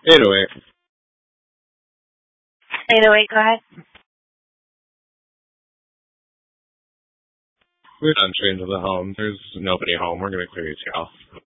Anyway, 808, go ahead. we're done changing the home. There's nobody home. We're gonna clear your house.